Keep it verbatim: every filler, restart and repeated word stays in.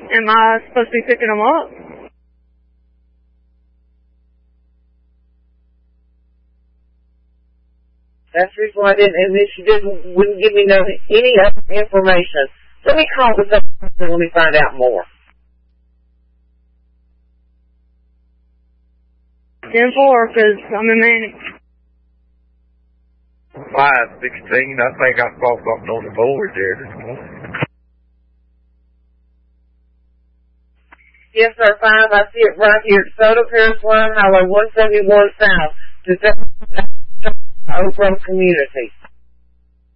Am I supposed to be picking them up? That's the reason why I didn't, and then she didn't, wouldn't give me no, any other information. Let me call this up and let me find out more. ten four, because I'm in Manning. five sixteen, I think I saw something on the board there this morning. Yes, sir, five. I see it right here. Soda Paris Line, Highway one seventy-one South, to Oak Grove Community.